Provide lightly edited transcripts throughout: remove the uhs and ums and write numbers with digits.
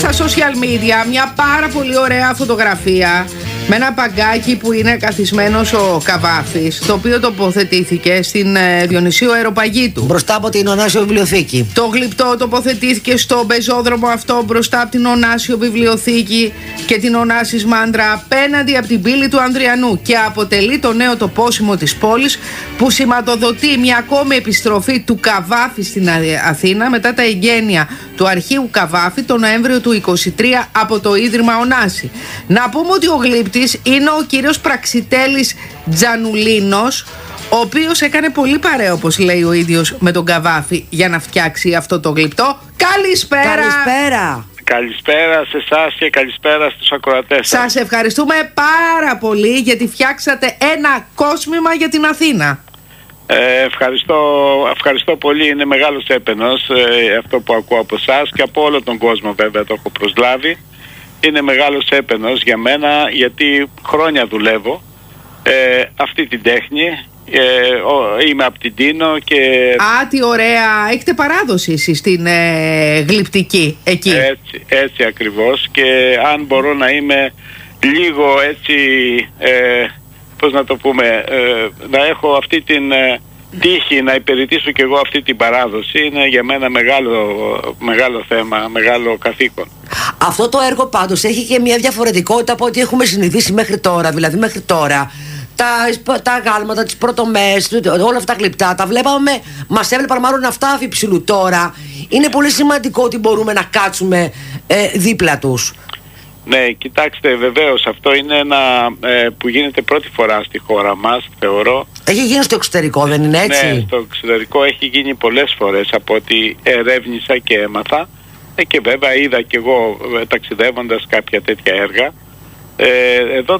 στα social media μια πάρα πολύ ωραία φωτογραφία με ένα παγκάκι που είναι καθισμένος ο Καβάφης, το οποίο τοποθετήθηκε στην Διονυσίου Αεροπαγίτου, μπροστά από την Ωνάσιο Βιβλιοθήκη. Το γλυπτό τοποθετήθηκε στο πεζόδρομο αυτό μπροστά από την Ωνάσιο Βιβλιοθήκη και την Ωνάσης Μάντρα, απέναντι από την πύλη του Ανδριανού, και αποτελεί το νέο τοπόσιμο της πόλης που σηματοδοτεί μια ακόμη επιστροφή του Καβάφη στην Αθήνα μετά τα εγγένεια του αρχείου Καβάφη το Νοέμβριο του 23 από το Ίδρυμα Ωνάση. Να πούμε ότι ο γλύπτης είναι ο κύριος Πραξιτέλης Τζανουλίνος, ο οποίος έκανε πολύ παρέα, όπως λέει ο ίδιος, με τον Καβάφη για να φτιάξει αυτό το γλυπτό. Καλησπέρα! Καλησπέρα! Καλησπέρα σε εσάς και καλησπέρα στους ακροατές. Σας ευχαριστούμε πάρα πολύ γιατί φτιάξατε ένα κόσμημα για την Αθήνα. Ευχαριστώ πολύ. Είναι μεγάλος έπαινος αυτό που ακούω από εσάς και από όλο τον κόσμο, βέβαια το έχω προσλάβει. Είναι μεγάλος έπαινος για μένα, γιατί χρόνια δουλεύω αυτή την τέχνη. Είμαι από την Τίνο και... Α, τι ωραία! Έχετε παράδοση εσείς στην γλυπτική εκεί. Έτσι ακριβώς. Και αν μπορώ να είμαι λίγο έτσι, πώς να το πούμε, να έχω αυτή την τύχη να υπηρετήσω κι εγώ αυτή την παράδοση, είναι για μένα μεγάλο θέμα, μεγάλο καθήκον. Αυτό το έργο πάντως έχει και μια διαφορετικότητα από ό,τι έχουμε συνηθίσει μέχρι τώρα. Δηλαδή μέχρι τώρα τα γάλματα, τις πρωτομές, όλα αυτά τα γλυπτά τα βλέπαμε, μας έβλεπαν μάλλον αυτά αφιψηλού. Τώρα είναι πολύ σημαντικό ότι μπορούμε να κάτσουμε δίπλα τους. Ναι, κοιτάξτε, βεβαίως αυτό είναι ένα που γίνεται πρώτη φορά στη χώρα μας, θεωρώ. Έχει γίνει στο εξωτερικό, δεν είναι έτσι? Ναι, στο εξωτερικό έχει γίνει πολλές φορές από ό,τι ερεύνησα και έμαθα, και βέβαια είδα κι εγώ ταξιδεύοντας κάποια τέτοια έργα. Εδώ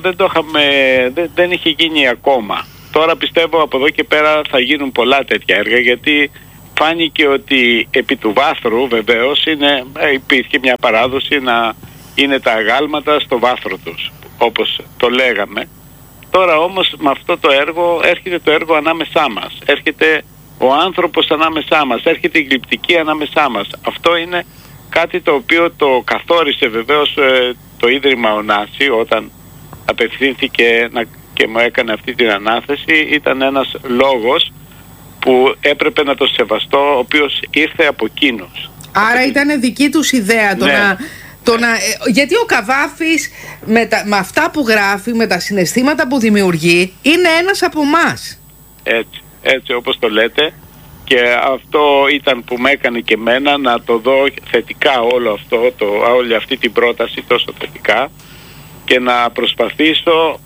δεν είχε γίνει ακόμα. Τώρα πιστεύω από εδώ και πέρα θα γίνουν πολλά τέτοια έργα, γιατί φάνηκε ότι επί του βάθρου βεβαίως υπήρχε μια παράδοση να είναι τα αγάλματα στο βάθρο τους, όπως το λέγαμε. Τώρα όμως με αυτό το έργο έρχεται το έργο ανάμεσά μας, έρχεται ο άνθρωπος ανάμεσά μας, έρχεται η γλυπτική ανάμεσά μας. Αυτό είναι κάτι το οποίο το καθόρισε βεβαίως το Ίδρυμα Ωνάση όταν απευθύνθηκε και μου έκανε αυτή την ανάθεση. Ήταν ένας λόγος που έπρεπε να το σεβαστώ, ο οποίος ήρθε από εκείνους. Άρα ήταν δική τους ιδέα γιατί ο Καβάφης με αυτά που γράφει, με τα συναισθήματα που δημιουργεί, είναι ένας από εμάς. Έτσι όπως το λέτε. Και αυτό ήταν που με έκανε και εμένα να το δω θετικά όλη αυτή την πρόταση τόσο θετικά, και να προσπαθήσω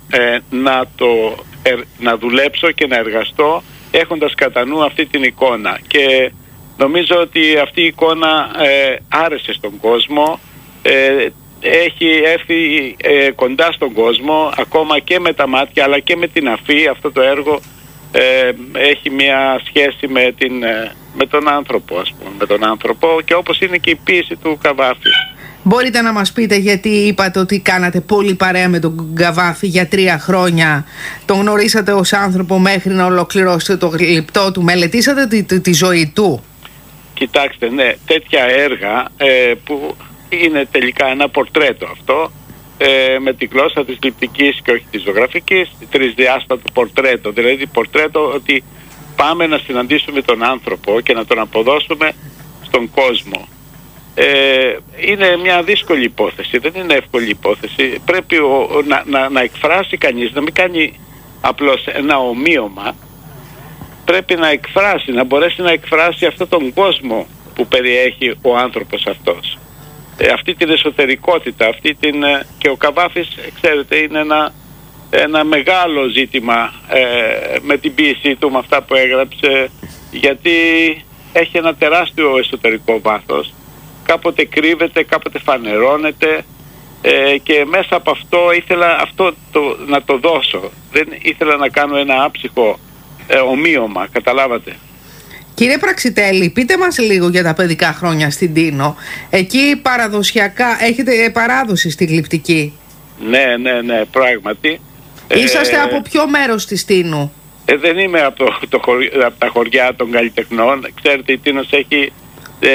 να δουλέψω και να εργαστώ έχοντας κατά νου αυτή την εικόνα. Και νομίζω ότι αυτή η εικόνα άρεσε στον κόσμο, έχει έρθει κοντά στον κόσμο, ακόμα και με τα μάτια αλλά και με την αφή. Αυτό το έργο έχει μια σχέση με τον άνθρωπο, ας πούμε, με τον άνθρωπο, και όπως είναι και η ποίηση του Καβάφη. Μπορείτε να μας πείτε γιατί είπατε ότι κάνατε πολύ παρέα με τον Καβάφη για 3 χρόνια? Τον γνωρίσατε ως άνθρωπο μέχρι να ολοκληρώσετε το γλυπτό του, μελετήσατε τη ζωή του? Κοιτάξτε, ναι, τέτοια έργα που είναι τελικά ένα πορτρέτο αυτό, με τη γλώσσα της γλυπτικής και όχι της ζωγραφικής, τρισδιάστατο πορτρέτο. Δηλαδή πορτρέτο ότι πάμε να συναντήσουμε τον άνθρωπο και να τον αποδώσουμε στον κόσμο. Είναι μια δύσκολη υπόθεση, δεν είναι εύκολη υπόθεση. Πρέπει να εκφράσει κανείς, να μην κάνει απλώς ένα ομοίωμα. Πρέπει να εκφράσει, να μπορέσει να εκφράσει αυτόν τον κόσμο που περιέχει ο άνθρωπος αυτός. Αυτή την εσωτερικότητα, και ο Καβάφης, ξέρετε, είναι ένα μεγάλο ζήτημα με την ποίησή του, με αυτά που έγραψε, γιατί έχει ένα τεράστιο εσωτερικό βάθος. Κάποτε κρύβεται, κάποτε φανερώνεται, και μέσα από αυτό ήθελα να το δώσω. Δεν ήθελα να κάνω ένα άψυχο ομοίωμα, καταλάβατε. Κύριε Πραξιτέλη, πείτε μας λίγο για τα παιδικά χρόνια στην Τίνο. Εκεί παραδοσιακά έχετε παράδοση στη γλυπτική? Ναι, πράγματι. Είσαστε από ποιο μέρος της Τίνου? Δεν είμαι από τα χωριά των καλλιτεχνών. Ξέρετε, η Τίνος έχει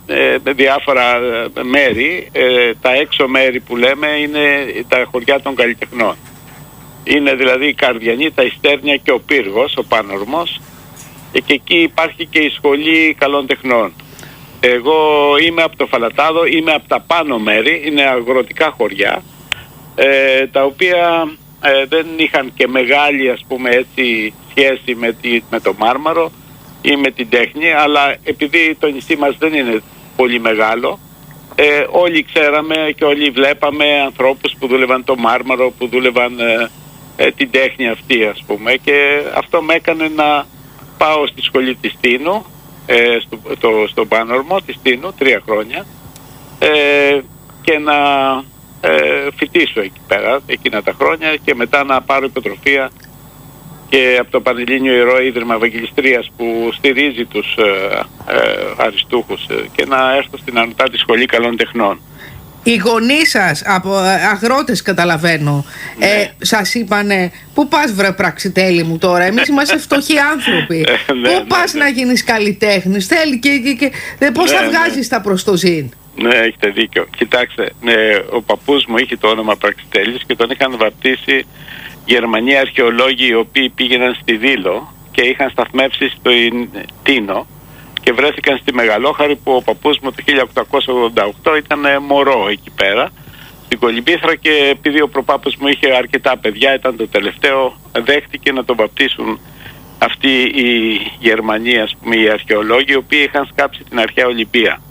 διάφορα μέρη. Τα έξω μέρη που λέμε είναι τα χωριά των καλλιτεχνών. Είναι δηλαδή η Καρδιανή, τα Ιστέρνια και ο Πύργος, ο Πάνορμος, και εκεί υπάρχει και η Σχολή Καλών Τεχνών. Εγώ είμαι από το Φαλατάδο, είμαι από τα πάνω μέρη, είναι αγροτικά χωριά, τα οποία δεν είχαν και μεγάλη, ας πούμε έτσι, σχέση με το Μάρμαρο ή με την τέχνη, αλλά επειδή το νησί μας δεν είναι πολύ μεγάλο, όλοι ξέραμε και όλοι βλέπαμε ανθρώπους που δούλευαν το Μάρμαρο, που δούλευαν την τέχνη αυτή, ας πούμε, και αυτό με έκανε να πάω στη σχολή της Τίνου, στον Πάνορμο της Τίνου, 3 χρόνια, και να φοιτήσω εκεί πέρα εκείνα τα χρόνια, και μετά να πάρω υποτροφία και από το Πανελλήνιο Ιερό Ίδρυμα Ευαγγελιστρίας που στηρίζει τους αριστούχους, και να έρθω στην Ανωτάτη Σχολή Καλών Τεχνών. Οι γονείς σας, από αγρότες καταλαβαίνω, Ναι. σας είπανε πού πας βρε Πραξιτέλη μου τώρα, εμείς είμαστε φτωχοί άνθρωποι, πού πας να γίνεις καλλιτέχνης, θέλει και πώς θα βγάζεις τα προστοζήν. Ναι, έχετε δίκιο. Κοιτάξτε, ο παππούς μου είχε το όνομα Πραξιτέλης και τον είχαν βαπτίσει Γερμανοί αρχαιολόγοι, οι οποίοι πήγαιναν στη Δήλο και είχαν σταθμεύσει στο Τίνο και βρέθηκαν στη Μεγαλόχαρη, που ο παππούς μου το 1888 ήταν μωρό εκεί πέρα στην Κολυμπήθρα, και επειδή ο προπάπους μου είχε αρκετά παιδιά, ήταν το τελευταίο, δέχτηκε να τον βαπτίσουν αυτοί οι Γερμανοί, ας πούμε, οι αρχαιολόγοι, οι οποίοι είχαν σκάψει την αρχαία Ολυμπία,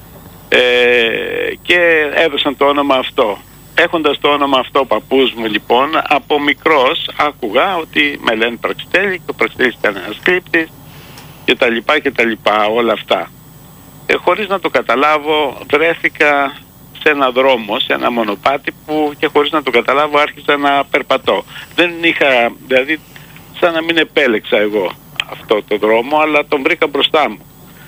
και έδωσαν το όνομα αυτό. Έχοντας το όνομα αυτό ο παππούς μου, λοιπόν, από μικρός άκουγα ότι με λένε Πραξιτέλη, και ο Πραξιτέλης ήταν ένας κρύπτης και τα λοιπά, όλα αυτά. Χωρίς να το καταλάβω, βρέθηκα σε ένα δρόμο, σε ένα μονοπάτι, που και χωρίς να το καταλάβω άρχισα να περπατώ. Δεν είχα, δηλαδή, σαν να μην επέλεξα εγώ αυτό το δρόμο, αλλά τον βρήκα μπροστά μου.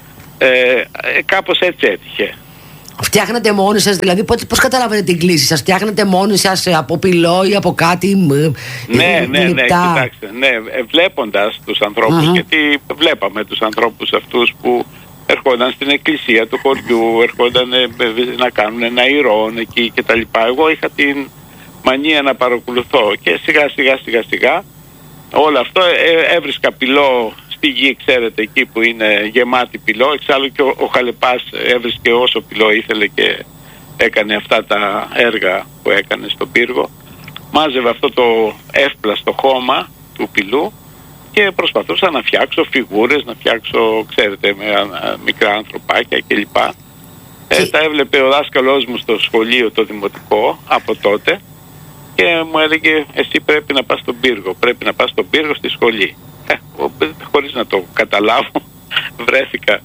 Κάπως έτσι έτυχε. Φτιάχνετε μόνοι σας, δηλαδή πώς καταλάβετε την κλίση σας? Φτιάχνετε μόνοι σας από πυλό ή από κάτι? Ναι, κοιτάξτε, βλέποντας τους ανθρώπους, γιατί βλέπαμε τους ανθρώπους αυτούς που ερχόνταν στην εκκλησία του χωριού, ερχόνταν να κάνουν ένα ηρών εκεί και τα λοιπά. Εγώ είχα την μανία να παρακολουθώ και σιγά όλο αυτό, έβρισκα πυλό στη γη, ξέρετε, εκεί που είναι γεμάτη πυλό. Εξάλλου και ο Χαλεπάς έβρισκε όσο πυλό ήθελε και έκανε αυτά τα έργα που έκανε στον πύργο. Μάζευε αυτό το εύπλαστο χώμα του πυλού και προσπαθούσα να φτιάξω φιγούρες, να φτιάξω, ξέρετε, με μικρά ανθρωπάκια κλπ. Τα έβλεπε ο δάσκαλός μου στο σχολείο το δημοτικό από τότε και μου έλεγε, εσύ πρέπει να πας στον πύργο, πρέπει να πας στον πύργο στη σχολή. Χωρίς να το καταλάβω βρέθηκα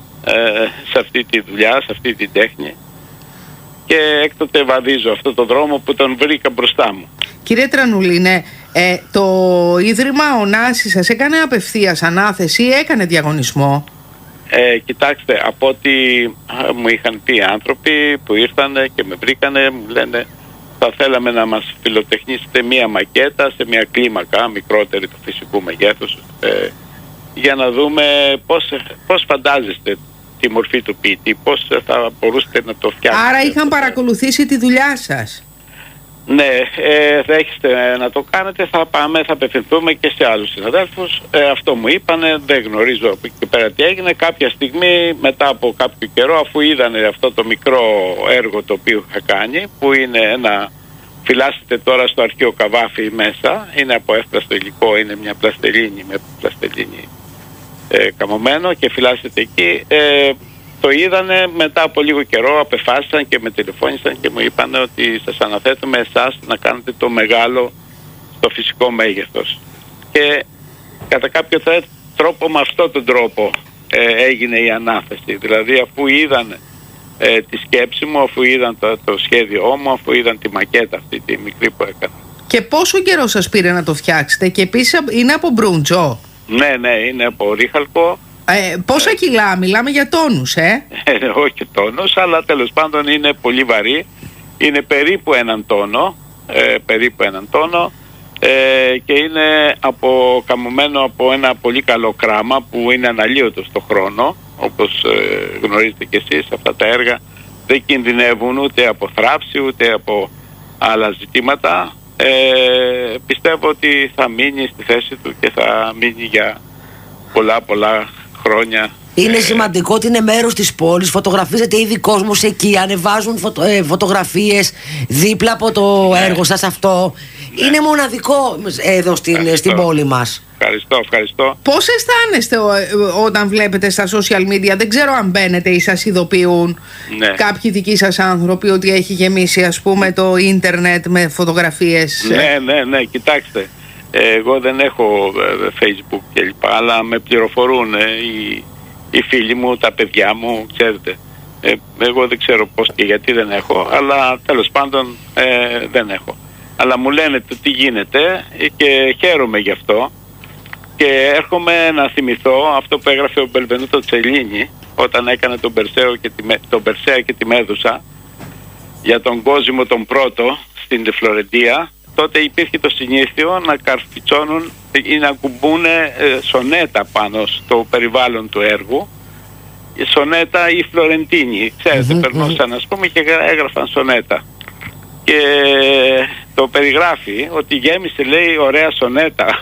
σε αυτή τη δουλειά, σε αυτή τη τέχνη, και έκτοτε βαδίζω αυτό το δρόμο που τον βρήκα μπροστά μου. Κύριε Τρανούλη, το Ίδρυμα Ωνάσης σας έκανε απευθείας ανάθεση ή έκανε διαγωνισμό? Κοιτάξτε, από ό,τι μου είχαν πει άνθρωποι που ήρθαν και με βρήκανε, μου λένε θα θέλαμε να μας φιλοτεχνήσετε μία μακέτα σε μία κλίμακα μικρότερη του φυσικού μεγέθους, για να δούμε πώς φαντάζεστε τη μορφή του ποιητή, πώς θα μπορούσατε να το φτιάξετε. Άρα είχαν παρακολουθήσει τη δουλειά σας? Ναι, δέχεστε να το κάνετε, θα πάμε, θα απευθυνθούμε και σε άλλους συναδέλφους. Αυτό μου είπανε, δεν γνωρίζω από εκεί και πέρα τι έγινε. Κάποια στιγμή, μετά από κάποιο καιρό, αφού είδανε αυτό το μικρό έργο το οποίο είχα κάνει, που είναι ένα, φυλάσσεται τώρα στο αρχείο Καβάφη μέσα, είναι από εύπλαστο υλικό, είναι μια πλαστελίνη με πλαστελίνη καμωμένο και φυλάσσεται εκεί. Το είδανε, μετά από λίγο καιρό απεφάσισαν και με τηλεφώνησαν και μου είπαν ότι σας αναθέτουμε εσάς να κάνετε το μεγάλο στο φυσικό μέγεθος. Και κατά κάποιο τρόπο, με αυτόν τον τρόπο έγινε η ανάθεση. Δηλαδή αφού είδαν τη σκέψη μου, αφού είδαν το σχέδιό μου, αφού είδαν τη μακέτα αυτή τη μικρή που έκανα. Και πόσο καιρό σας πήρε να το φτιάξετε? Και επίσης είναι από μπρούντζο? Ναι, είναι από ρίχαλκο. Πόσα κιλά, μιλάμε για τόνους, όχι τόνους, αλλά τέλος πάντων είναι πολύ βαρύ. Είναι περίπου έναν τόνο, και είναι καμωμένο από ένα πολύ καλό κράμα που είναι αναλύωτο στο χρόνο. όπως γνωρίζετε κι εσείς, αυτά τα έργα δεν κινδυνεύουν ούτε από θράψη ούτε από άλλα ζητήματα. Πιστεύω ότι θα μείνει στη θέση του και θα μείνει για πολλά χρόνια. Είναι σημαντικό ότι είναι μέρος της πόλης, φωτογραφίζεται ήδη κόσμος εκεί, ανεβάζουν φωτογραφίες δίπλα από το έργο σας αυτό. Είναι μοναδικό εδώ στην πόλη μας. Ευχαριστώ. Πώς αισθάνεστε όταν βλέπετε στα social media, δεν ξέρω αν μπαίνετε ή σας ειδοποιούν κάποιοι δικοί σας άνθρωποι ότι έχει γεμίσει, ας πούμε, το ίντερνετ με φωτογραφίες? Ναι, κοιτάξτε, εγώ δεν έχω Facebook κλπ, αλλά με πληροφορούν οι φίλοι μου, τα παιδιά μου, ξέρετε. Εγώ δεν ξέρω πώς και γιατί δεν έχω, αλλά τέλος πάντων δεν έχω. Αλλά μου λένε το τι γίνεται και χαίρομαι γι' αυτό. Και έρχομαι να θυμηθώ αυτό που έγραφε ο Μπενβενούτο Τσελίνι όταν έκανε τον Περσέα και τη Μέδουσα για τον Κόσμο τον πρώτο στην Φλωρεντία. Τότε υπήρχε το συνήθειο να καρφιτσώνουν ή να κουμπούν σονέτα πάνω στο περιβάλλον του έργου. Η σονέτα ή Φλωρεντίνη, ξέρετε, περνούσαν, ας πούμε, και έγραφαν σονέτα. Και το περιγράφει ότι γέμισε, λέει, ωραία σονέτα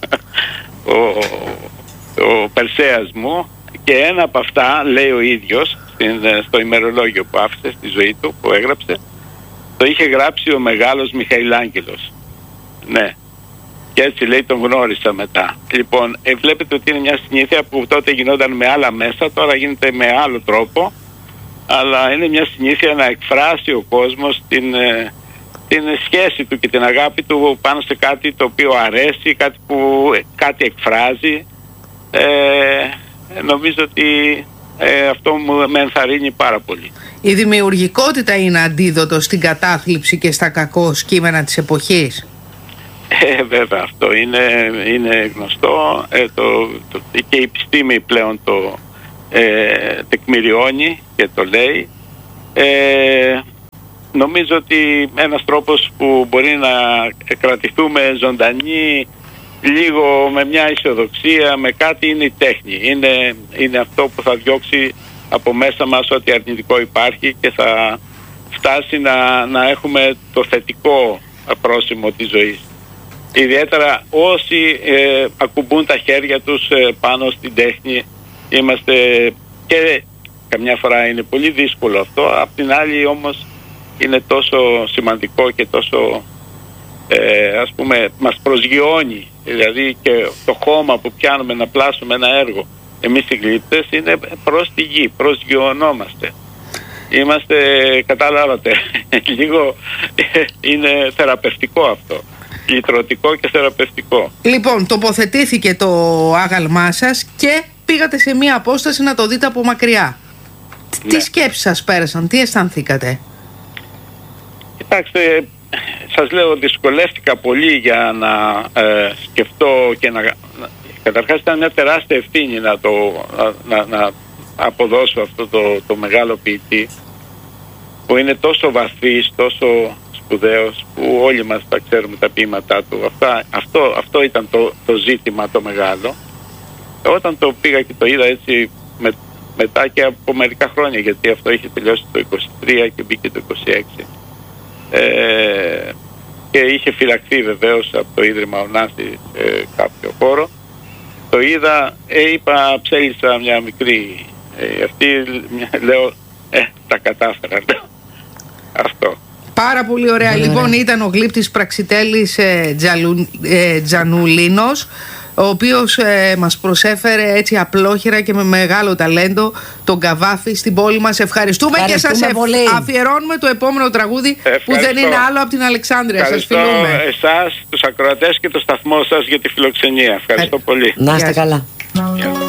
ο Περσέας μου, και ένα από αυτά, λέει ο ίδιος στο ημερολόγιο που άφησε στη ζωή του, που έγραψε, το είχε γράψει ο μεγάλος Μιχαηλάγγελος. Ναι. Και έτσι, λέει, τον γνώρισα μετά. Λοιπόν, βλέπετε ότι είναι μια συνήθεια που τότε γινόταν με άλλα μέσα, τώρα γίνεται με άλλο τρόπο, αλλά είναι μια συνήθεια να εκφράσει ο κόσμος την σχέση του και την αγάπη του πάνω σε κάτι το οποίο αρέσει, κάτι εκφράζει. Νομίζω ότι αυτό με ενθαρρύνει πάρα πολύ. Η δημιουργικότητα είναι αντίδοτο στην κατάθλιψη και στα κακό κείμενα της εποχής. Βέβαια, αυτό είναι γνωστό, και η επιστήμη πλέον το τεκμηριώνει και το λέει. Νομίζω ότι ένας τρόπος που μπορεί να κρατηθούμε ζωντανοί λίγο με μια αισιοδοξία, με κάτι, είναι η τέχνη. Είναι αυτό που θα διώξει από μέσα μας ό,τι αρνητικό υπάρχει και θα φτάσει να έχουμε το θετικό πρόσημο της ζωής. Ιδιαίτερα όσοι ακουμπούν τα χέρια τους πάνω στην τέχνη, είμαστε, και καμιά φορά είναι πολύ δύσκολο αυτό, απ' την άλλη όμως είναι τόσο σημαντικό και τόσο ας πούμε μας προσγειώνει, δηλαδή και το χώμα που πιάνουμε να πλάσουμε ένα έργο εμείς οι γλύπτες είναι προς τη γη, προσγειωνόμαστε, είμαστε, καταλάβατε, λίγο είναι θεραπευτικό αυτό, λυτρωτικό και θεραπευτικό. Λοιπόν, τοποθετήθηκε το άγαλμά σας και πήγατε σε μία απόσταση να το δείτε από μακριά. Τι σκέψεις σας πέρασαν, τι αισθανθήκατε? Κοιτάξτε, σας λέω, δυσκολεύτηκα πολύ για να σκεφτώ και καταρχάς ήταν μια τεράστια ευθύνη να αποδώσω αυτό το μεγάλο ποιητή που είναι τόσο βαθύς, τόσο σπουδαίος, που όλοι μας τα ξέρουμε τα ποίηματά του. Αυτό ήταν το ζήτημα το μεγάλο. Όταν το πήγα και το είδα έτσι μετά και από μερικά χρόνια, γιατί αυτό είχε τελειώσει το 23 και μπήκε το 26, και είχε φυλαχθεί βεβαίως από το Ίδρυμα Ωνάστη σε κάποιο χώρο, το είδα, είπα, ψέλισα μια μικρή αυτή, λέω, τα κατάφερα, αυτό. Πάρα πολύ ωραία. Λοιπόν, ήταν ο γλύπτης Πραξιτέλης Τζανουλίνος, ο οποίος μας προσέφερε έτσι απλόχερα και με μεγάλο ταλέντο τον Καβάφη στην πόλη μας. Ευχαριστούμε και σας αφιερώνουμε το επόμενο τραγούδι. Ευχαριστώ. Που δεν είναι άλλο από την Αλεξάνδρεια. Σας φιλούμε. Εσάς, τους ακροατές και το σταθμό σας για τη φιλοξενία. Ευχαριστώ πολύ. Να είστε καλά.